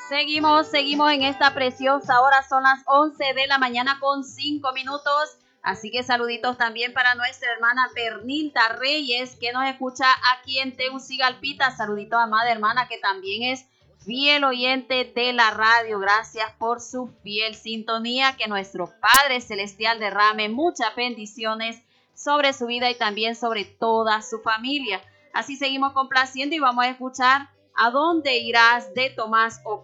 Seguimos en esta preciosa hora, son las 11 de la mañana con 5 minutos, así que saluditos también para nuestra hermana Pernilda Reyes, que nos escucha aquí en Tegucigalpita. Saluditos a amada hermana, que también es fiel oyente de la radio. Gracias por su fiel sintonía, que nuestro Padre Celestial derrame muchas bendiciones sobre su vida y también sobre toda su familia. Así seguimos complaciendo y vamos a escuchar ¿A dónde irás? De Tomás Ochoa.